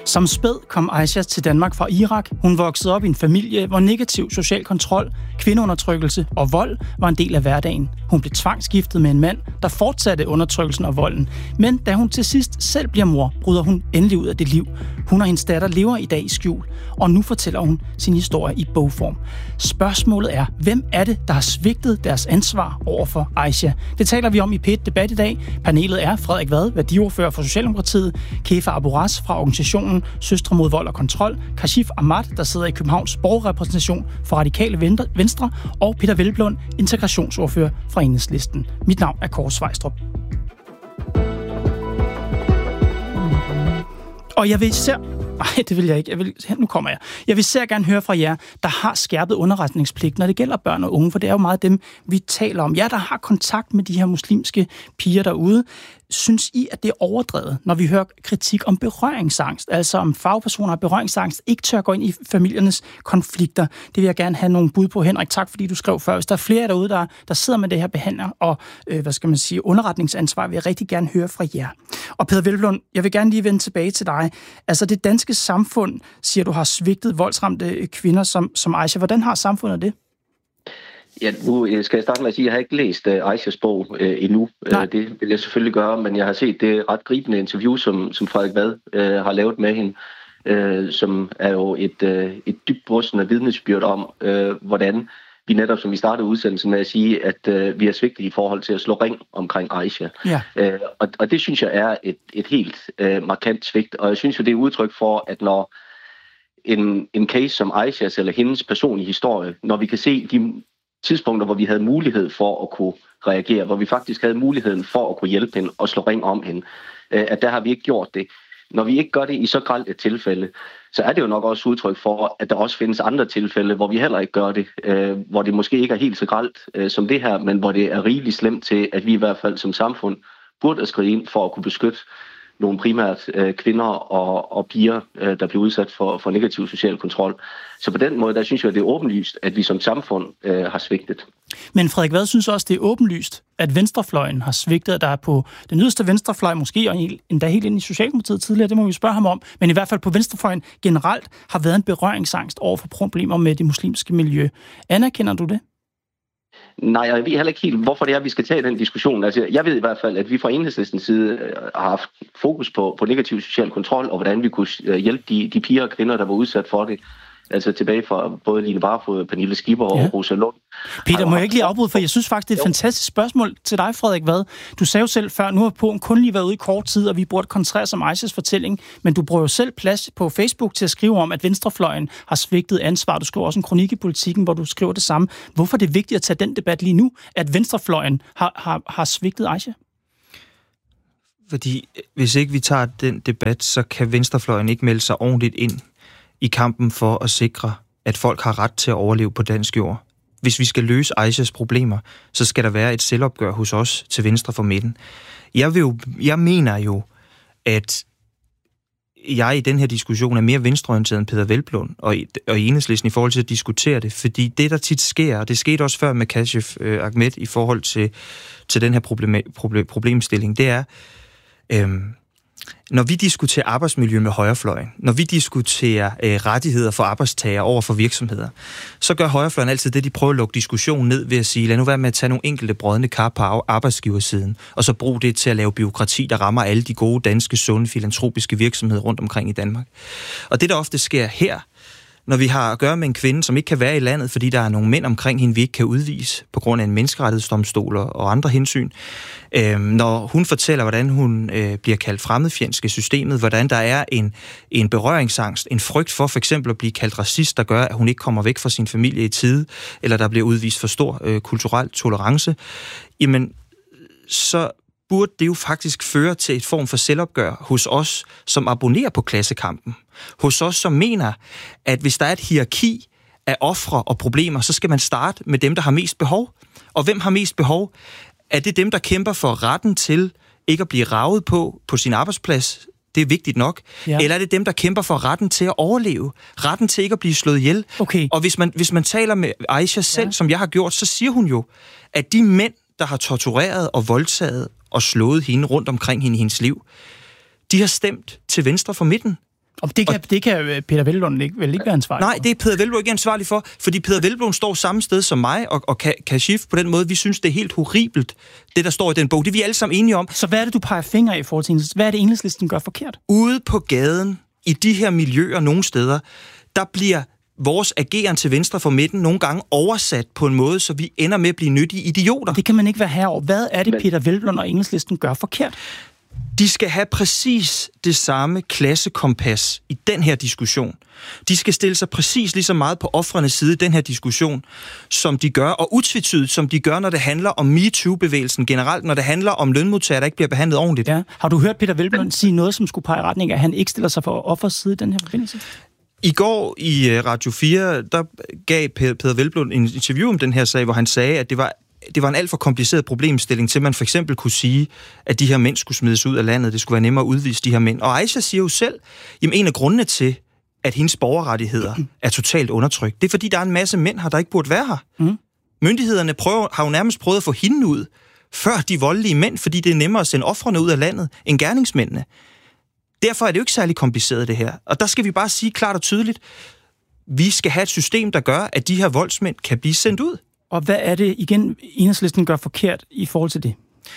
Som spæd kom Aisha til Danmark fra Irak. Hun voksede op i en familie, hvor negativ social kontrol, kvindeundertrykkelse og vold var en del af hverdagen. Hun blev tvangsgiftet med en mand, der fortsatte undertrykkelsen og volden. Men da hun til sidst selv bliver mor, bryder hun endelig ud af det liv. Hun og hendes datter lever i dag i skjul, og nu fortæller hun sin historie i bogform. Spørgsmålet er, hvem er det, der har svigtet deres ansvar over for Aisha? Det taler vi om i P1 Debat i dag. Panelet er Frederik Vad, værdiordfører for Socialdemokratiet, Kefa Aboraz fra organisationen Søstre mod vold og kontrol, Kashif Ahmad, der sidder i Københavns borgerrepræsentation for Radikale Venstre, og Peter Hvelplund, integrationsordfører fra Enhedslisten. Mit navn er Kåre Svejstrup. Og jeg vil især... Nej, det vil jeg ikke. Nu kommer jeg. Jeg vil især gerne høre fra jer, der har skærpet underretningspligt, når det gælder børn og unge, for det er jo meget dem, vi taler om. Jer, der har kontakt med de her muslimske piger derude. Synes I, at det er overdrevet, når vi hører kritik om berøringsangst? Altså om fagpersoner af berøringsangst ikke tør gå ind i familiernes konflikter. Det vil jeg gerne have nogle bud på. Henrik, tak fordi du skrev før. Hvis der er flere derude, der sidder med det her behandler og underretningsansvar, vil jeg rigtig gerne høre fra jer. Og Peter Hvelplund, jeg vil gerne lige vende tilbage til dig. Altså det danske samfund, siger du, har svigtet voldsramte kvinder som Aisha. Hvordan har samfundet det? Ja, nu skal jeg starte med at sige, at jeg har ikke læst Aishas bog endnu. Det vil jeg selvfølgelig gøre, men jeg har set det ret gribende interview, som Frederik Vad har lavet med hende, som er jo et dybt brystende vidnesbyrd om, hvordan vi netop, som vi startede udsendelsen med at sige, at vi er svigtet i forhold til at slå ring omkring Aisha. Ja. Og det synes jeg er et helt markant svigt, og jeg synes jo, det er udtryk for, at når en case som Aishas eller hendes personlige historie, når vi kan se de tidspunkter, hvor vi havde mulighed for at kunne reagere, hvor vi faktisk havde muligheden for at kunne hjælpe hende og slå ring om hende, at der har vi ikke gjort det. Når vi ikke gør det i så grelt et tilfælde, så er det jo nok også udtryk for, at der også findes andre tilfælde, hvor vi heller ikke gør det, hvor det måske ikke er helt så grelt som det her, men hvor det er rigeligt slemt til, at vi i hvert fald som samfund burde skride ind for at kunne beskytte nogle primært kvinder og piger, der bliver udsat for negativ social kontrol. Så på den måde, der synes jeg, at det er åbenlyst, at vi som samfund har svigtet. Men Frederik Vad synes også, det er åbenlyst, at venstrefløjen har svigtet. Der er på den yderste venstrefløj, måske og endda helt ind i Socialdemokratiet tidligere, det må vi spørge ham om, men i hvert fald på venstrefløjen generelt har været en berøringsangst over for problemer med det muslimske miljø. Anerkender du det? Nej, jeg ved heller ikke helt, hvorfor det er, vi skal tage den diskussion. Altså, jeg ved i hvert fald, at vi fra Enhedslistens side har haft fokus på negativ social kontrol, og hvordan vi kunne hjælpe de piger og kvinder, der var udsat for det. Altså tilbage fra både Line Barfod, Pernille Skipper og Rosa Lund. Peter, må jeg ikke lige afbryde, for jeg synes faktisk, det er et fantastisk spørgsmål til dig, Frederik Vad. Du sagde jo selv før, nu har Polen kun lige været ude i kort tid, og vi burde koncentrere os om Aishas fortælling, men du bruger jo selv plads på Facebook til at skrive om, at venstrefløjen har svigtet ansvar. Du skriver også en kronik i Politikken, hvor du skriver det samme. Hvorfor er det vigtigt at tage den debat lige nu, at venstrefløjen har svigtet Aisha? Fordi hvis ikke vi tager den debat, så kan venstrefløjen ikke melde sig ordentligt ind i kampen for at sikre, at folk har ret til at overleve på dansk jord. Hvis vi skal løse Aishas problemer, så skal der være et selvopgør hos os til venstre for midten. Jeg mener jo, at jeg i den her diskussion er mere venstreorienteret end Peter Hvelplund og Enhedslisten i forhold til at diskutere det, fordi det, der tit sker, og det skete også før med Kashif Ahmad i forhold til den her problemstilling, det er, når vi diskuterer arbejdsmiljø med højrefløjen, når vi diskuterer rettigheder for arbejdstagere over for virksomheder, så gør højrefløjen altid det, de prøver at lukke diskussionen ned ved at sige, lad nu være med at tage nogle enkelte brodne kar på arbejdsgiversiden, og så bruge det til at lave bureaukrati, der rammer alle de gode, danske, sunde, filantropiske virksomheder rundt omkring i Danmark. Og det, der ofte sker her, når vi har at gøre med en kvinde, som ikke kan være i landet, fordi der er nogle mænd omkring hende, vi ikke kan udvise på grund af en menneskerettighedsdomstol og andre hensyn. Når hun fortæller, hvordan hun bliver kaldt fremmedfjendsk i systemet, hvordan der er en berøringsangst, en frygt for eksempel at blive kaldt racist, der gør, at hun ikke kommer væk fra sin familie i tide, eller der bliver udvist for stor kulturel tolerance, jamen så burde det jo faktisk føre til et form for selvopgør hos os, som abonnerer på klassekampen. Hos os, som mener, at hvis der er et hierarki af ofre og problemer, så skal man starte med dem, der har mest behov. Og hvem har mest behov? Er det dem, der kæmper for retten til ikke at blive raget på sin arbejdsplads? Det er vigtigt nok. Ja. Eller er det dem, der kæmper for retten til at overleve? Retten til ikke at blive slået ihjel? Okay. Og hvis man taler med Aisha selv, som jeg har gjort, så siger hun jo, at de mænd, der har tortureret og voldtaget og slået hende rundt omkring hende i hendes liv, de har stemt til venstre for midten. Og det kan Peder Hvelplund vel ikke være ansvarlig for? Nej, det er Peder Hvelplund ikke ansvarlig for, fordi Peder Hvelplund står samme sted som mig og kan skifte på den måde. Vi synes, det er helt horribelt, det der står i den bog. Det er vi alle sammen enige om. Så hvad er det, du peger fingre af i forhold til Enhedslisten? Hvad er det, Enhedslisten gør forkert? Ude på gaden, i de her miljøer nogle steder, der bliver vores ageren til venstre for midten nogle gange oversat på en måde, så vi ender med at blive nyttige idioter. Det kan man ikke være herover. Hvad er det, Peder Hvelplund og Enhedslisten gør forkert? De skal have præcis det samme klassekompas i den her diskussion. De skal stille sig præcis lige så meget på ofrenes side i den her diskussion, som de gør, og utvetydigt, som de gør, når det handler om MeToo-bevægelsen generelt, når det handler om lønmodtagere, der ikke bliver behandlet ordentligt. Ja. Har du hørt Peder Hvelplund sige noget, som skulle pege i retning af, at han ikke stiller sig for offers side i den her forbindelse? I går i Radio 4, der gav Peder Hvelplund en interview om den her sag, hvor han sagde, at det var en alt for kompliceret problemstilling til, man for eksempel kunne sige, at de her mænd skulle smides ud af landet. Det skulle være nemmere at udvise de her mænd. Og Aisha siger jo selv, jamen en af grundene til, at hendes borgerrettigheder er totalt undertrykt, det er fordi, der er en masse mænd her, der ikke burde være her. Myndighederne har jo nærmest prøvet at få hende ud, før de voldelige mænd, fordi det er nemmere at sende ofrene ud af landet end gerningsmændene. Derfor er det jo ikke særlig kompliceret, det her. Og der skal vi bare sige klart og tydeligt, vi skal have et system, der gør, at de her voldsmænd kan blive sendt ud. Og hvad er det, igen, Enhedslisten gør forkert i forhold til det?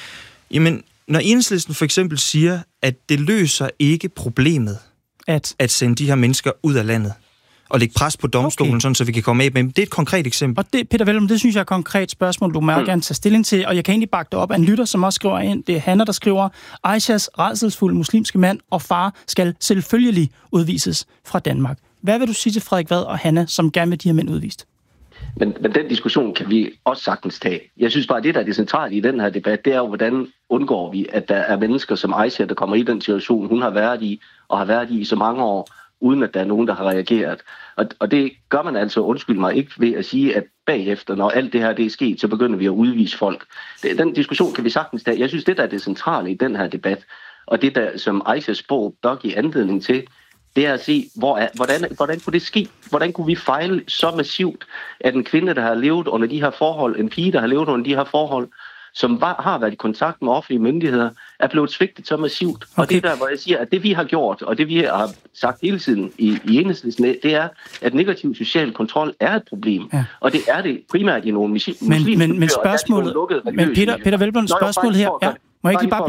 Jamen, når Enhedslisten for eksempel siger, at det løser ikke problemet at sende de her mennesker ud af landet og lægge pres på domstolen, sådan, så vi kan komme af med dem. Det er et konkret eksempel. Og det, Peder Hvelplund, det synes jeg er et konkret spørgsmål, du må gerne tage stilling til, og jeg kan egentlig bakke det op af en lytter, som også skriver ind. Det er Hanna, der skriver, Aishas rædselsfulde muslimske mand og far skal selvfølgelig udvises fra Danmark. Hvad vil du sige til Frederik Vad og Hanna, som gerne vil de her mænd udvist? Men den diskussion kan vi også sagtens tage. Jeg synes bare, at det, der er det centrale i den her debat, det er jo, hvordan undgår vi, at der er mennesker som Aisha, der kommer i den situation, hun har været i, og har været i så mange år, uden at der er nogen, der har reageret. Og det gør man altså, undskyld mig, ikke ved at sige, at bagefter, når alt det her det er sket, så begynder vi at udvise folk. Den diskussion kan vi sagtens tage. Jeg synes, det der er det centrale i den her debat, og det der, som Aishas bog bør give anledning til, det er at se, hvordan kunne det ske? Hvordan kunne vi fejle så massivt, at en kvinde, der har levet under de her forhold, en pige, der har levet under de her forhold, som har været i kontakt med offentlige myndigheder, er blevet svigtet så massivt. Okay. Og det der, hvor jeg siger, at det vi har gjort, og det vi har sagt hele tiden i Enhedslisten, det er, at negativ social kontrol er et problem. Ja. Og det er det primært i nogle muslimske men spørgsmålet, men Peder Hvelplund, spørgsmålet her er, må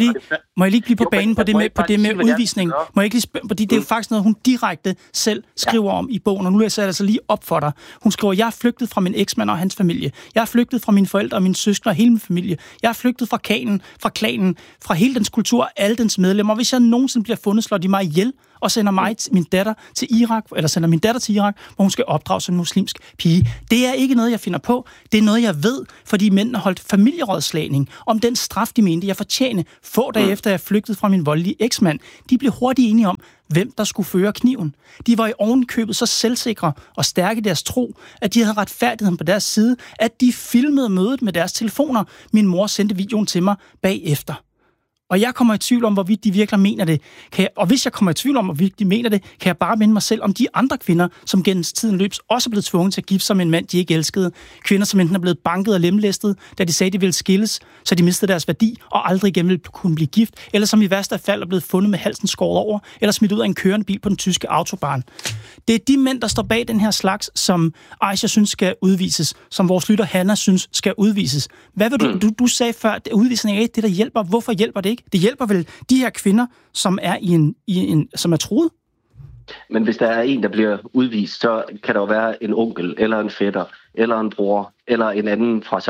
jeg lige blive på banen på det med udvisning? Må jeg ikke lige fordi det er jo faktisk noget, hun direkte selv skriver om i bogen, og nu læser jeg altså lige op for dig. Hun skriver, jeg er flygtet fra min eksmand og hans familie. Jeg er flygtet fra mine forældre og mine søskende og hele min familie. Jeg er flygtet fra klanen, fra hele dens kultur og alle dens medlemmer. Hvis jeg nogensinde bliver fundet, slår de mig ihjel og sender min datter til Irak, hvor hun skal opdrages som en muslimsk pige. Det er ikke noget, jeg finder på. Det er noget, jeg ved, fordi mændene holdt familierådslagning om den straf, de mente, jeg fortjene. Få dage efter, jeg flygtede fra min voldelige eksmand. De blev hurtigt enige om, hvem der skulle føre kniven. De var i ovenkøbet så selvsikre og stærke i deres tro, at de havde retfærdigheden på deres side, at de filmede mødet med deres telefoner. Min mor sendte videoen til mig bagefter. Og jeg kommer i tvivl om, hvorvidt de virkelig mener det. Og hvis jeg kommer i tvivl om, hvorvidt de mener det, kan jeg bare minde mig selv om de andre kvinder, som gennem tiden løbs også er blevet tvunget til at gifte sig med en mand, de ikke elskede. Kvinder, som enten er blevet banket og lemlæstet, da de sagde, de ville skilles, så de mistede deres værdi og aldrig igen ville kunne blive gift, eller som i værste fald er blevet fundet med halsen skåret over, eller smidt ud af en kørende bil på den tyske autobahn. Det er de mænd, der står bag den her slags, som Aisha synes skal udvises, som vores lytter Hanna synes skal udvises. Hvad vil du sagde før, at udvisning er ikke det, der hjælper. Hvorfor hjælper det ikke? Det hjælper vel de her kvinder, som er som er truet? Men hvis der er en, der bliver udvist, så kan der jo være en onkel, eller en fætter, eller en bror, eller en anden fra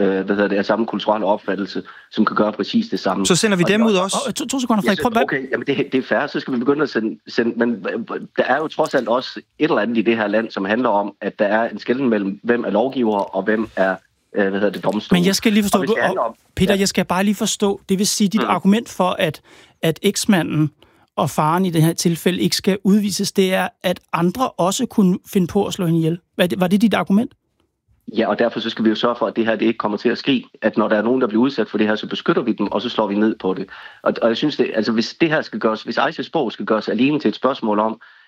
samme kulturelle opfattelse, som kan gøre præcis det samme. Så sender vi dem ud også? To sekunder, Frederik. Okay, jamen det er fair, så skal vi begynde at sende, men der er jo trods alt også et eller andet i det her land, som handler om, at der er en skelnen mellem, hvem er lovgiver, og hvem er domstolen. Men jeg skal lige forstå, Peter, jeg skal bare lige forstå, det vil sige, dit argument for, at eksmanden og faren i det her tilfælde ikke skal udvises, det er, at andre også kunne finde på at slå hende ihjel. Var det dit argument? Ja, og derfor så skal vi jo sørge for, at det her det ikke kommer til at ske. At når der er nogen, der bliver udsat for det her, så beskytter vi dem, og så slår vi ned på det. Og jeg synes, hvis det her skal gøres, hvis Aishas bog skal gøres alene til et spørgsmål om,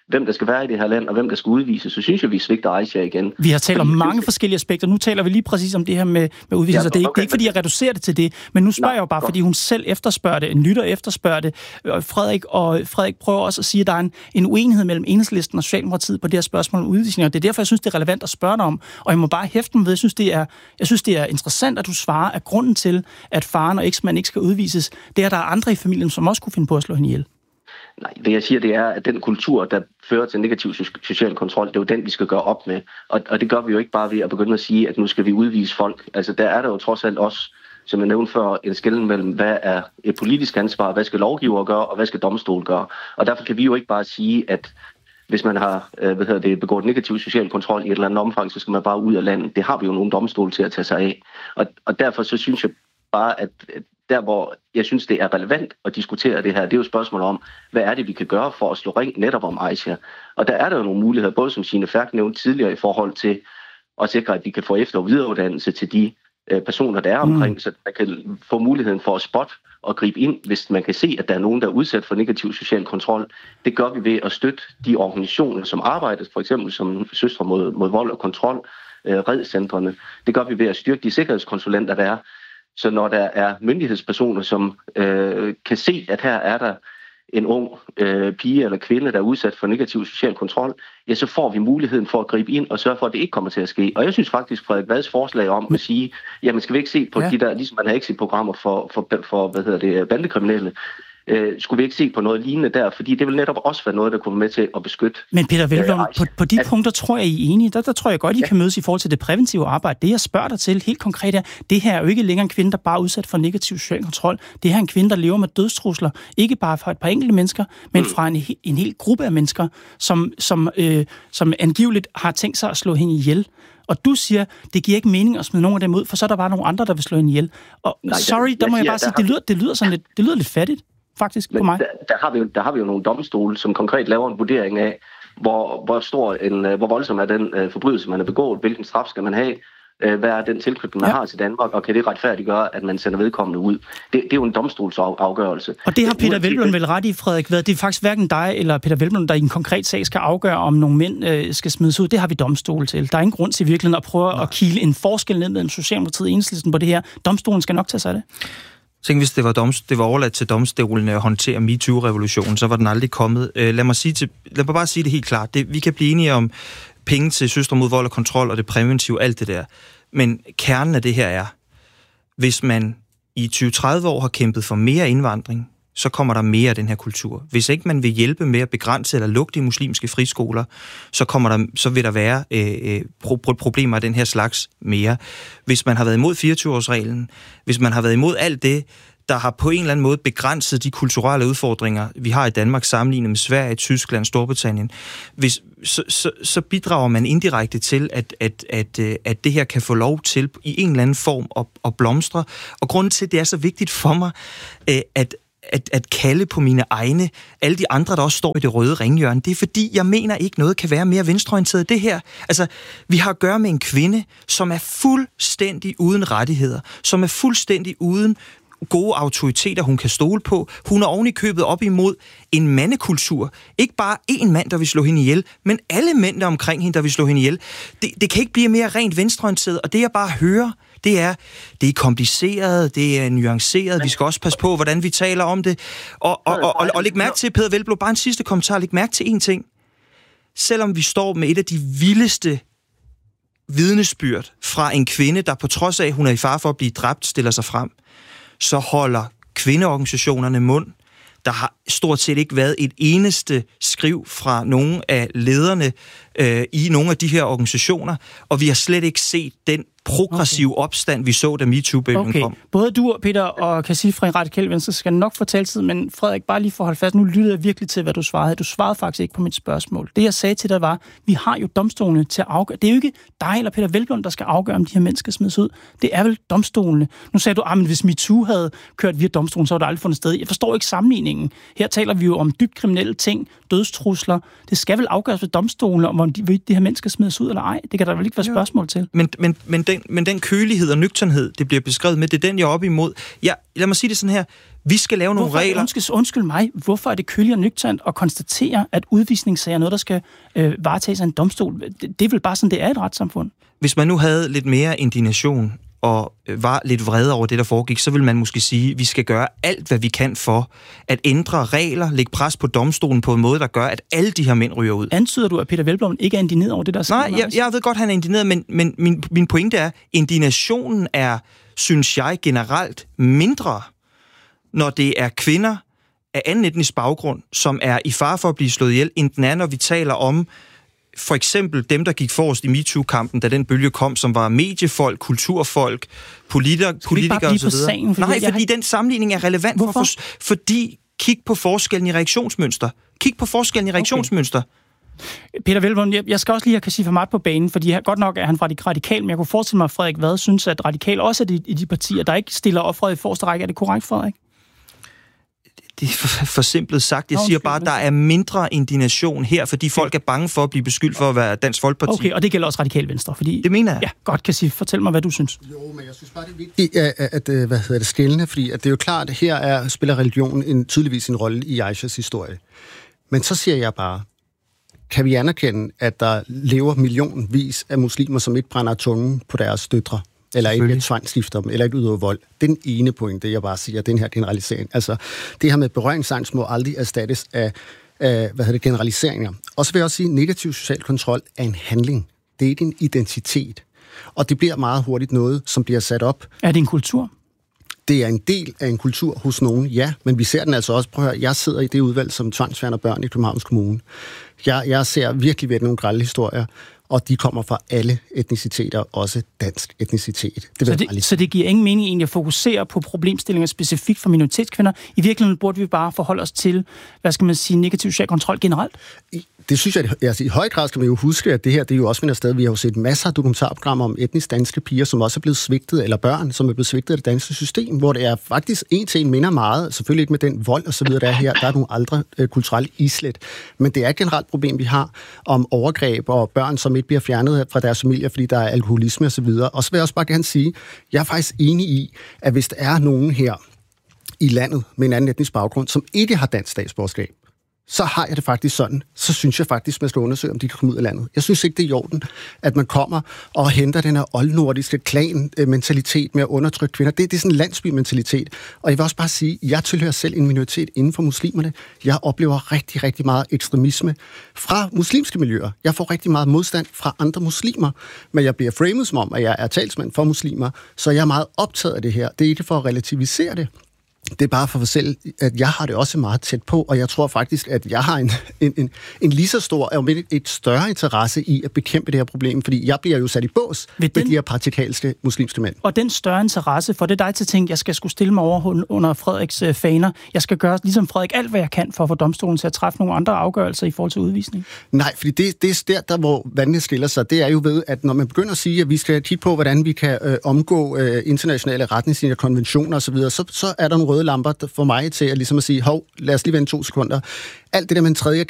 hvem der skal være i det her land, og hvem der skal udvises, så synes jeg, vi svigter Aisha igen. Vi har talt om mange forskellige aspekter. Nu taler vi lige præcis om det her med udvisning, så det er ikke fordi, jeg reducerer det til det, men nu spørger jeg jo bare, fordi hun selv efterspørger det, en lytter efterspørger det, og Frederik prøver også at sige, at der er en uenighed mellem Enhedslisten og Socialdemokratiet på det her spørgsmål om udvisning, og det er derfor, jeg synes, det er relevant at spørge dig om, og jeg må bare hæfte mig ved, jeg synes, det er interessant, at du svarer, at grunden til, at faren og eksmanden ikke skal udvises, det er, at der er andre i familien, som også kunne finde på at slå hende ihjel. Nej, det jeg siger, det er, at den kultur, der fører til negativ social kontrol, det er jo den, vi skal gøre op med. Og det gør vi jo ikke bare ved at begynde at sige, at nu skal vi udvise folk. Altså, der er der jo trods alt også, som jeg nævnte før, en skelnen mellem, hvad er et politisk ansvar, hvad skal lovgiver gøre, og hvad skal domstol gøre. Og derfor kan vi jo ikke bare sige, at hvis man har begået negativ social kontrol i et eller andet omfang, så skal man bare ud af landet. Det har vi jo nogle domstole til at tage sig af. Og derfor så synes jeg bare, at der, hvor jeg synes, det er relevant at diskutere det her, det er jo spørgsmål om, hvad er det, vi kan gøre for at slå ring netop om Aisha. Og der er der jo nogle muligheder, både som Signe Ferk nævnte tidligere, i forhold til at sikre, at vi kan få efter- og videreuddannelse til de personer, der er omkring, så man kan få muligheden for at spotte og gribe ind, hvis man kan se, at der er nogen, der er udsat for negativ social kontrol. Det gør vi ved at støtte de organisationer, som arbejder, for eksempel som Søstre mod vold og kontrol, redcentrene. Det gør vi ved at styrke de sikkerhedskonsulenter, der er. Så når der er myndighedspersoner, som kan se, at her er der en ung pige eller kvinde, der er udsat for negativ social kontrol, ja, så får vi muligheden for at gribe ind og sørge for, at det ikke kommer til at ske. Og jeg synes faktisk, Frederik Vads forslag om at sige, jamen skal vi ikke se på de der, ligesom man har exit-programmer for bandekriminelle, skulle vi ikke se på noget lignende der, fordi det vil netop også være noget, der kunne være med til at beskytte. Men Peter Hvelplund, på de punkter tror jeg, I er enige. Der tror jeg godt, I kan mødes i forhold til det præventive arbejde. Det, jeg spørger dig til helt konkret er, det her er jo ikke længere en kvinde, der bare er udsat for negativ social kontrol. Det her er en kvinde, der lever med dødstrusler. Ikke bare fra et par enkelte mennesker, men fra en hel gruppe af mennesker, som angiveligt har tænkt sig at slå hende ihjel. Og du siger, det giver ikke mening at smide nogen af dem ud, for så er der bare nogle andre, der vil slå hende ihjel. Og der må jeg bare sige, det lyder lidt fattigt. Faktisk på mig. Der har vi jo nogle domstole, som konkret laver en vurdering af, hvor voldsom er den forbrydelse, man har begået, hvilken straf skal man have, hvad er den tilknytning, man har til Danmark, og kan det retfærdiggøre, at man sender vedkommende ud. Det er jo en domstolsafgørelse. Og det har Peter Hvelplund vel ret i, Frederik. Det er faktisk hverken dig eller Peter Hvelplund, der i en konkret sag skal afgøre, om nogle mænd skal smides ud. Det har vi domstole til. Der er ingen grund til virkelig at prøve at kile en forskel ned mellem Socialdemokratiet og Enhedslisten på det her. Domstolen skal nok tage sig af det. Tænk, hvis det var overladt til domstolen at håndtere MeToo-revolutionen, så var den aldrig kommet. Lad mig bare sige det helt klart. Vi kan blive enige om penge til Søstre mod vold og kontrol og det præventive, alt det der. Men kernen af det her er, hvis man i 20-30 år har kæmpet for mere indvandring, så kommer der mere af den her kultur. Hvis ikke man vil hjælpe med at begrænse eller lukke de muslimske friskoler, så vil der være problemer af den her slags mere. Hvis man har været imod 24-årsreglen, hvis man har været imod alt det, der har på en eller anden måde begrænset de kulturelle udfordringer, vi har i Danmark sammenlignet med Sverige, Tyskland, Storbritannien, så bidrager man indirekte til, at det her kan få lov til i en eller anden form at blomstre. Og grunden til, at det er så vigtigt for mig, at kalde på mine egne, alle de andre, der også står i det røde ringhjørne, det er fordi, jeg mener ikke noget kan være mere venstreorienteret. Det her, altså, vi har at gøre med en kvinde, som er fuldstændig uden rettigheder, som er fuldstændig uden gode autoriteter, hun kan stole på. Hun er ovenikøbet op imod en mandekultur. Ikke bare én mand, der vil slå hende ihjel, men alle mænd der omkring hende, der vil slå hende ihjel. Det kan ikke blive mere rent venstreorienteret, og det jeg bare hører, det er kompliceret, det er nuanceret, vi skal også passe på, hvordan vi taler om det. Og læg mærke til, Peter Hvelplund, bare en sidste kommentar, læg mærke til en ting. Selvom vi står med et af de vildeste vidnesbyrd fra en kvinde, der på trods af, at hun er i fare for at blive dræbt, stiller sig frem, så holder kvindeorganisationerne mund. Der har stort set ikke været et eneste skriv fra nogle af lederne i nogle af de her organisationer, og vi har slet ikke set den progressive opstand, vi så, da MeToo-bølgen kom. Både du, Peter, og Kassif fra Radikale Venstre skal nok få taletid, men Frederik, bare lige for at holde fast, nu lyttede jeg virkelig til, hvad du svarede. Du svarede faktisk ikke på mit spørgsmål. Det, jeg sagde til dig, var, vi har jo domstolene til at afgøre. Det er jo ikke dig eller Peter Hvelplund, der skal afgøre, om de her mennesker smides ud. Det er vel domstolene. Nu sagde du, men hvis MeToo havde kørt via domstolen, så var der aldrig fundet sted. Jeg forstår ikke sammenligningen. Her taler vi jo om dybt kriminelle ting, dødstrusler. Det skal vel afgøres ved domstolene, om de her mennesker smides ud eller ej. Det kan der vel ikke være spørgsmål til. Men den kølighed og nøgternhed, det bliver beskrevet med, det er den, jeg er op imod. Lad mig sige det sådan her. Vi skal lave nogle regler. Undskyld mig, hvorfor er det køligt og nøgternt at konstatere, at udvisningssager er noget, der skal varetages af en domstol? Det er vel bare sådan, det er i et retssamfund. Hvis man nu havde lidt mere indignation og var lidt vred over det, der foregik, så vil man måske sige, at vi skal gøre alt, hvad vi kan for at ændre regler, lægge pres på domstolen på en måde, der gør, at alle de her mænd ryger ud. Antyder du, at Peter Hvelplund ikke er indigneret over det, der sker? Nej, jeg ved godt, han er indigneret, men min pointe er, indignationen er, synes jeg, generelt mindre, når det er kvinder af anden etnisk baggrund, som er i fare for at blive slået ihjel, end den er, når vi taler om for eksempel dem, der gik forrest i MeToo-kampen, da den bølge kom, som var mediefolk, kulturfolk, politikere osv. Nej, fordi den sammenligning er relevant. Fordi kig på forskellen i reaktionsmønster. Okay. Peter Hvelplund, jeg skal også lige have Kashif Ahmad på banen, fordi godt nok er han fra de radikale, men jeg kunne forestille mig, at Frederik Vad synes, at radikale også er i de partier, der ikke stiller offeret i forreste række. Er det korrekt, Frederik? Det er for simpelt sagt. Jeg siger bare, at der er mindre indignation her, fordi folk er bange for at blive beskyldt for at være Dansk Folkeparti. Okay, og det gælder også Radikale Venstre, fordi... Det mener jeg. Ja, godt, Kashif. Fortæl mig, hvad du synes. Jo, men jeg synes bare, det er vigtigt at skelne, fordi at det er jo klart, at her spiller religion tydeligvis en rolle i Aishas historie. Men så siger jeg bare, kan vi anerkende, at der lever millionvis af muslimer, som ikke brænder tungen på deres døtre? Eller ikke tvangsgifter dem, eller ikke udøver vold. Det er den ene pointe, jeg bare siger, den her generalisering. Altså, det her med berøringsangst må aldrig erstattes af generaliseringer. Og så vil jeg også sige, at negativ social kontrol er en handling. Det er ikke en identitet. Og det bliver meget hurtigt noget, som bliver sat op. Er det en kultur? Det er en del af en kultur hos nogen, ja, men vi ser den altså også. Prøv at høre, jeg sidder i det udvalg, som tvangsfjerner børn i Københavns Kommune. Jeg ser virkelig ved nogle grelle historier, og de kommer fra alle etniciteter, også dansk etnicitet. Så det giver ingen mening egentlig at fokusere på problemstillinger specifikt for minoritetskvinder. I virkeligheden burde vi bare forholde os til, negativ social kontrol generelt? Det synes jeg, altså i høj grad skal man jo huske, at det her, det er jo også et sted, vi har jo set masser af dokumentarprogrammer om etnisk danske piger, som også er blevet svigtet, eller børn, som er blevet svigtet af det danske system, hvor det er faktisk en til en minder meget, selvfølgelig ikke med den vold og så videre, der er her, der er nogle andre kulturelle islet, men det er et generelt problem, vi har om overgreb og børn, som ikke bliver fjernet fra deres familier, fordi der er alkoholisme og så videre. Og så vil jeg også bare gerne sige, jeg er faktisk enig i, at hvis der er nogen her i landet med en anden etnisk baggrund, som ikke har dansk statsborgerskab, så har jeg det faktisk sådan, så synes jeg faktisk, man skal undersøge, om de kan komme ud af landet. Jeg synes ikke, det er i orden, at man kommer og henter den her oldnordiske klan-mentalitet med at undertrykke kvinder. Det er sådan en landsby-mentalitet. Og jeg vil også bare sige, at jeg tilhører selv en minoritet inden for muslimerne. Jeg oplever rigtig, rigtig meget ekstremisme fra muslimske miljøer. Jeg får rigtig meget modstand fra andre muslimer, men jeg bliver framet som om, at jeg er talsmand for muslimer, så jeg er meget optaget af det her. Det er ikke for at relativisere det. Det er bare for mig selv, at jeg har det også meget tæt på, og jeg tror faktisk, at jeg har en lige så stor, og et større interesse i at bekæmpe det her problem, fordi jeg bliver jo sat i bås med de her partikalske muslimske mænd. Og den større interesse, for det er dig til at tænke, jeg skal skulle stille mig over under Frederiks faner. Jeg skal gøre, ligesom Frederik, alt hvad jeg kan for at få domstolen til at træffe nogle andre afgørelser i forhold til udvisning. Nej, fordi det er der, hvor vandene skiller sig. Det er jo ved, at når man begynder at sige, at vi skal kigge på, hvordan vi kan omgå internationale retningslinjer, konventioner osv., så er der nogle røde lamper for mig til at, ligesom at sige, hov, lad os lige vente 2 sekunder. Alt det der med en tredje